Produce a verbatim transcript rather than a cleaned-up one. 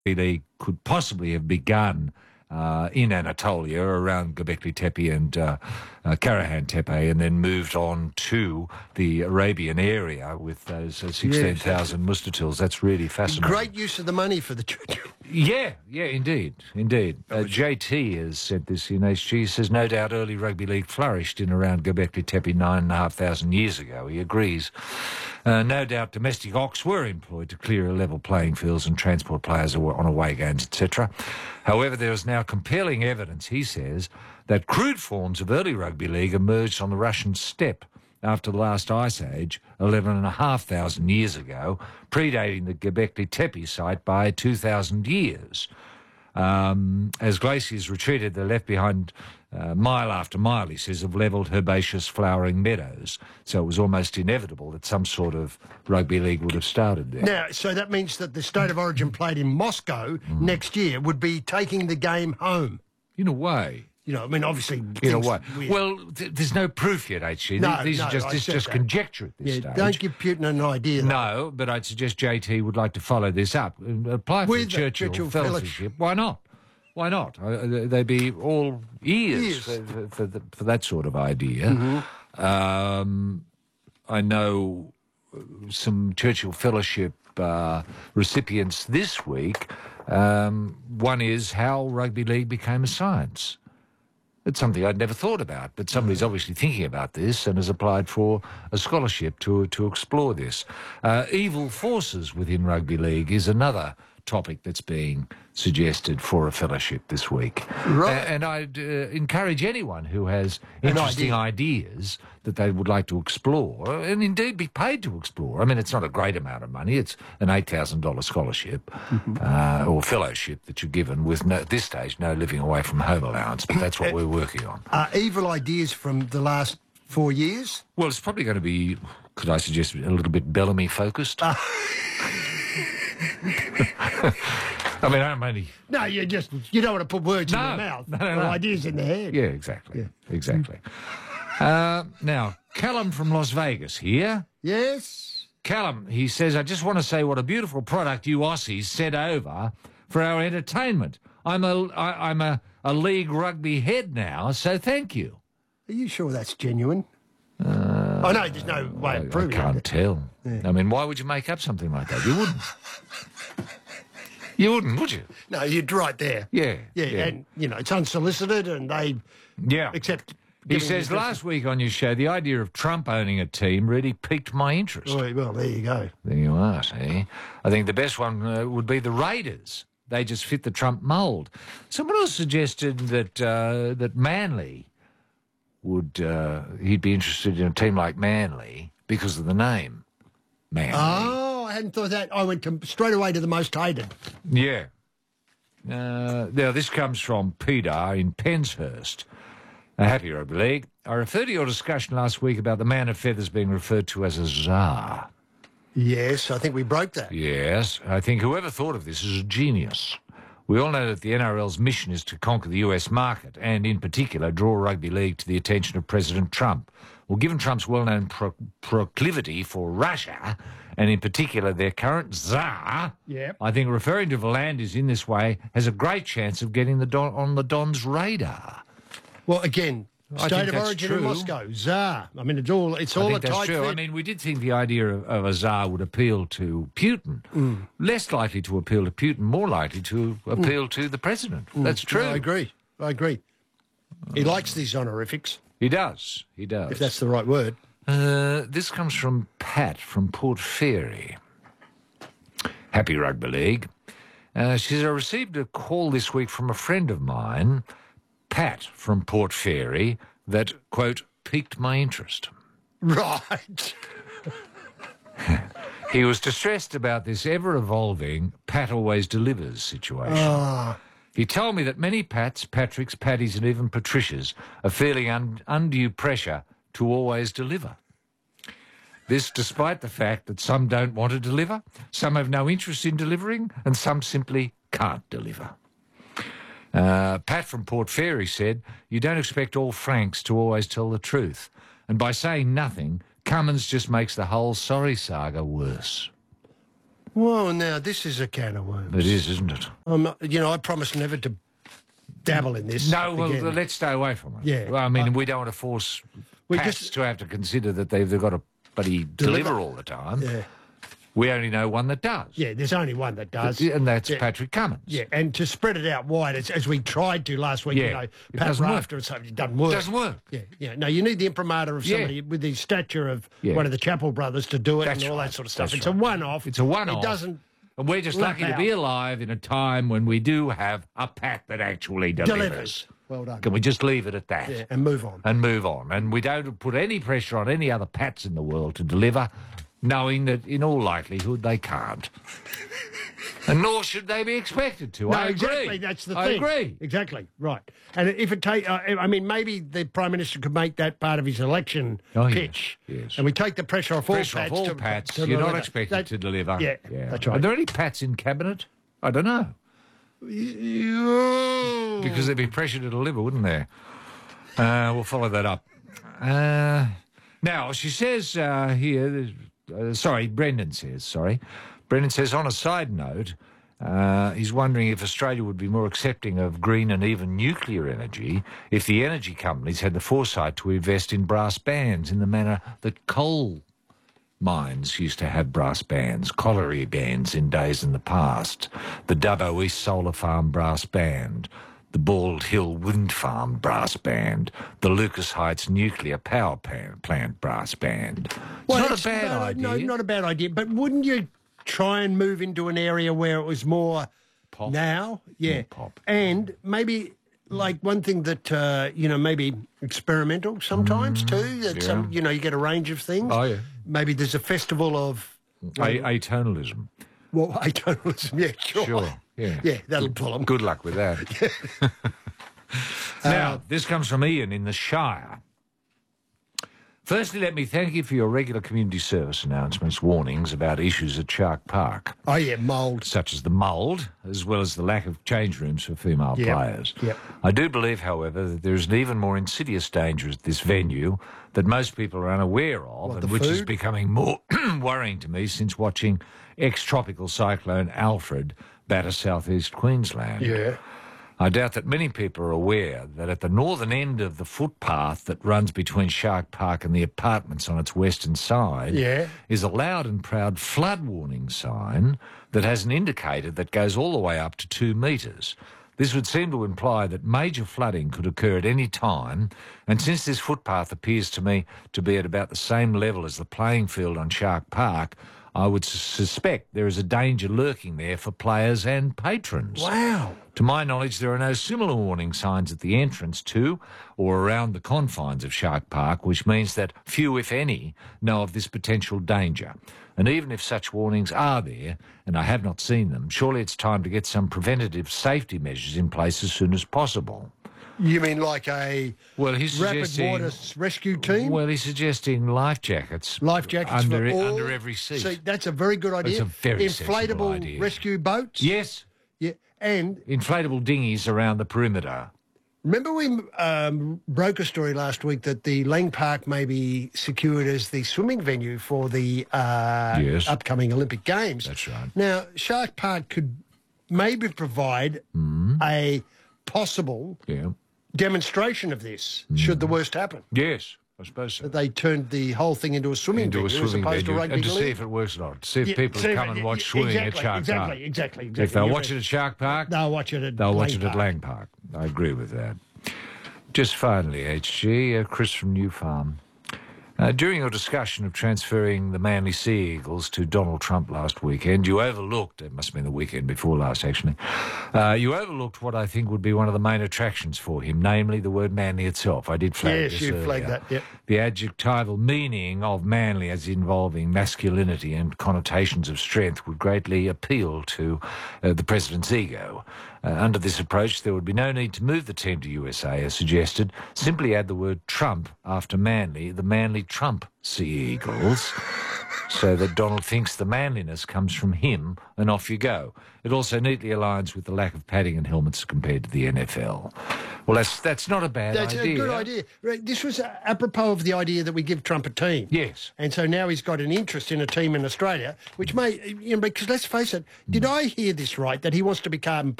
League could possibly have begun uh, in Anatolia around Göbekli Tepe and uh, uh, Karahan Tepe, and then moved on to the Arabian area with those uh, sixteen thousand yes, mustatils. That's really fascinating. Great use of the money for the church. Yeah, yeah, indeed, indeed. Uh, J T has said this in H G. He says, no doubt early rugby league flourished in around Göbekli Tepe nine and a half thousand years ago. He agrees. Uh, no doubt domestic ox were employed to clear level playing fields and transport players on away games, et cetera. However, there is now compelling evidence, he says, that crude forms of early rugby league emerged on the Russian steppe after the last ice age, eleven and a half thousand years ago, predating the Göbekli Tepe site by two thousand years. Um, as glaciers retreated, they left behind uh, mile after mile, he says, of levelled herbaceous flowering meadows. So it was almost inevitable that some sort of rugby league would have started there. Now, so that means that the State of Origin played in Moscow mm. next year would be taking the game home. In a way. You know, I mean, obviously... In a way. Well, th there's no proof yet, H G. No, These no, are just, I this is just that. conjecture at this yeah, stage. Don't give Putin an idea. Though. No, but I'd suggest J T would like to follow this up. Apply for With the Churchill, Churchill Fellowship. Fellowship. Why not? Why not? Uh, they'd be all ears, ears. For, for, for, the, for that sort of idea. Mm-hmm. um, I know some Churchill Fellowship uh, recipients this week. Um, one is how rugby league became a science. It's something I'd never thought about, but somebody's obviously thinking about this and has applied for a scholarship to to explore this. Uh, evil forces within rugby league is another topic that's being suggested for a fellowship this week. Right. Uh, and I'd uh, encourage anyone who has interesting idea. ideas that they would like to explore, and indeed be paid to explore. I mean, it's not a great amount of money. It's an eight thousand dollars scholarship mm-hmm. uh, or fellowship that you're given with, no, at this stage, no living away from home allowance, but that's what we're working on. Uh, evil ideas from the last four years? Well, it's probably going to be, could I suggest, a little bit Bellamy-focused? Uh. I mean, I'm only... No, you just, you don't want to put words no, in your mouth. No, no, no. Ideas in the head. Yeah, exactly. Yeah. Exactly. uh, now, Callum from Las Vegas here. Yes? Callum, he says, I just want to say what a beautiful product you Aussies sent over for our entertainment. I'm a, I, I'm a, a league rugby head now, so thank you. Are you sure that's genuine? Uh, oh, no, there's no way of proving it. I can't it. tell. Yeah. I mean, why would you make up something like that? You wouldn't. You wouldn't, would you? No, you'd right there. Yeah, yeah. Yeah, and, you know, it's unsolicited and they yeah. accept... He says, last week on your show, the idea of Trump owning a team really piqued my interest. Oh, well, there you go. There you are, see? I think the best one uh, would be the Raiders. They just fit the Trump mould. Someone else suggested that, uh, that Manly... would uh, he'd be interested in a team like Manly because of the name Manly. Oh, I hadn't thought that. I went to, straight away to the most hated. Yeah. Uh, now, this comes from Peter in Penshurst. A happy rugby league. I referred to your discussion last week about the man of feathers being referred to as a czar. Yes, I think we broke that. Yes. I think whoever thought of this is a genius. We all know that the N R L's mission is to conquer the U S market and, in particular, draw rugby league to the attention of President Trump. Well, given Trump's well-known pro proclivity for Russia, and in particular their current czar, yep. I think referring to Volandis in this way has a great chance of getting the Don on the Don's radar. Well, again, I State of that's origin true. in Moscow, czar. I mean, it's all it's all I think a that's tight true. fit. I mean, we did think the idea of, of a czar would appeal to Putin. Mm. Less likely to appeal to Putin, more likely to appeal mm. to the president. Mm. That's true. No, I agree. I agree. He likes these honorifics. He does. He does. If that's the right word. Uh, this comes from Pat from Port Fairy. Happy Rugby League. Uh, she says, I received a call this week from a friend of mine, Pat from Port Fairy, that, quote, piqued my interest. Right. He was distressed about this ever-evolving Pat always delivers situation. Oh. He told me that many Pats, Patricks, Paddies and even Patricias are feeling un undue pressure to always deliver. This despite the fact that some don't want to deliver, some have no interest in delivering, and some simply can't deliver. Uh, Pat from Port Fairy said, you don't expect all Franks to always tell the truth. And by saying nothing, Cummins just makes the whole sorry saga worse. Well, now, this is a can of worms. It is, isn't it? I'm not, you know, I promise never to dabble in this. No, well, again. let's stay away from it. Yeah. Well, I mean, I- we don't want to force We Pats just- to have to consider that they've, they've got to bloody deliver. Deliver. all the time. Yeah. We only know one that does. Yeah, there's only one that does. And that's Yeah. Patrick Cummins. Yeah, and to spread it out wide, as, as we tried to last week, Yeah, you know, it Pat doesn't work. Rafter or something, it doesn't work. It doesn't work. Yeah, yeah. No, you need the imprimatur of Yeah. somebody with the stature of Yeah. one of the Chappell brothers to do it That's and all right. that sort of stuff. That's It's right. a one-off. It's a one-off. It doesn't And we're just Lap lucky to be out. alive in a time when we do have a Pat that actually delivers. delivers. Well done. Can we just leave it at that? Yeah, and move on. And move on. And we don't put any pressure on any other Pats in the world to deliver, knowing that in all likelihood they can't. And nor should they be expected to. No, I agree. exactly. That's the I thing. agree. Exactly. Right. And if it take, uh, I mean, maybe the Prime Minister could make that part of his election Oh, yes, pitch. yes. And we take the pressure off Pressure all off Pats. all to, Pats. to You're not deliver. expected That- to deliver. Yeah, that's right. Are there any Pats in Cabinet? I don't know. Because there'd be pressure to deliver, wouldn't there? Uh, we'll follow that up. Uh, now, she says uh, here, uh, sorry, Brendan says, sorry. Brendan says, on a side note, uh, he's wondering if Australia would be more accepting of green and even nuclear energy if the energy companies had the foresight to invest in brass bands in the manner that coal mines used to have brass bands, colliery bands in days in the past, the Dubbo East Solar Farm brass band, the Bald Hill Wind Farm brass band, the Lucas Heights Nuclear Power Plant brass band. It's Well, not it's a bad not idea. No, not a bad idea. But wouldn't you try and move into an area where it was more Pop. now? Yeah. More pop. And maybe like one thing that, uh, you know, maybe experimental sometimes too. That yeah. some, you know, you get a range of things. Oh, yeah. Maybe there's a festival of, A- atonalism. well, atonalism. Yeah, sure. Sure. Yeah. Yeah, that'll pull them. Good luck with that. Now, this comes from Ian in the Shire. Firstly, let me thank you for your regular community service announcements, warnings about issues at Shark Park, Oh, yeah, mould. such as the mould, as well as the lack of change rooms for female Yep, players. yep. I do believe, however, that there is an even more insidious danger at this venue that most people are unaware of, What, and the which is food? becoming more worrying to me since watching ex-tropical cyclone Alfred batter southeast Queensland. Yeah. I doubt that many people are aware that at the northern end of the footpath that runs between Shark Park and the apartments on its western side Yeah. is a loud and proud flood warning sign that has an indicator that goes all the way up to two metres. This would seem to imply that major flooding could occur at any time, and since this footpath appears to me to be at about the same level as the playing field on Shark Park, I would s- suspect there is a danger lurking there for players and patrons. Wow. To my knowledge, there are no similar warning signs at the entrance to or around the confines of Shark Park, which means that few, if any, know of this potential danger. And even if such warnings are there, and I have not seen them, surely it's time to get some preventative safety measures in place as soon as possible. You mean like a Well, he's rapid suggesting... water s- rescue team? Well, he's suggesting life jackets. Life jackets under, for all. under every seat. See, that's a very good idea. It's a very sensible Inflatable idea. rescue boats. Yes, Yeah. And inflatable dinghies around the perimeter. remember we um, broke a story last week that the Lang Park may be secured as the swimming venue for the uh, Yes. upcoming Olympic Games. That's right. Now, Shark Park could maybe provide Mm. a possible Yeah. demonstration of this, should the worst happen. Yes, I suppose so. That they turned the whole thing into a swimming Into a venue swimming as opposed venue, to rugby and to see league. if it works or not. To see if Yeah, people see if come it- and watch yeah, swimming exactly, at Shark exactly, Park. Exactly, exactly. If they'll You're watch right. it at Shark Park, They'll watch it at they'll watch Lang it at Park. Lang Park. I agree with that. Just finally, H G, uh, Chris from New Farm. Uh, during your discussion of transferring the Manly Sea Eagles to Donald Trump last weekend, you overlooked, it must have been the weekend before last actually, uh, you overlooked what I think would be one of the main attractions for him, namely the word manly itself. I did flag Yes, this you earlier. flagged that, yep. The adjectival meaning of manly as involving masculinity and connotations of strength would greatly appeal to uh, the president's ego. Uh, under this approach, there would be no need to move the team to U S A, as suggested. Simply add the word Trump after Manly, the Manly Trump Sea Eagles. so that Donald thinks the manliness comes from him and off you go. It also neatly aligns with the lack of padding and helmets compared to the N F L. Well, that's that's not a bad that's idea. That's a good idea. Right, this was apropos of the idea that we give Trump a team. Yes. And so now he's got an interest in a team in Australia, which may, you know, because let's face it, did I hear this right, that he wants to become